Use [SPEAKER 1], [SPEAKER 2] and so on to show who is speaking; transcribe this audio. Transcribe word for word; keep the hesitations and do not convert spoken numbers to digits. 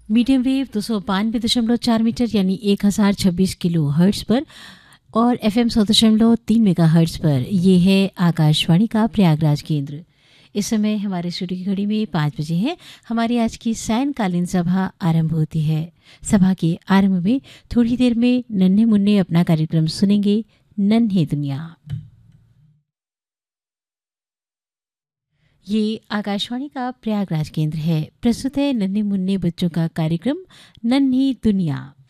[SPEAKER 1] Medium wave दो सौ बानवे दशमलव चार मीटर यानी एक हज़ार छब्बीस किलो हर्ट्स पर और एफ एम सौ दशमलव तीन मेगा हर्ट्स पर। ये है आकाशवाणी का प्रयागराज केंद्र। इस समय हमारे स्टूडियो की घड़ी में पाँच बजे हैं। हमारी आज की सायंकालीन सभा आरंभ होती है। सभा के आरंभ में थोड़ी देर में नन्हे मुन्ने अपना कार्यक्रम सुनेंगे, नन्हे दुनिया। ये आकाशवाणी का प्रयागराज केंद्र है। प्रस्तुत है नन्हे मुन्ने बच्चों का कार्यक्रम नन्ही दुनिया।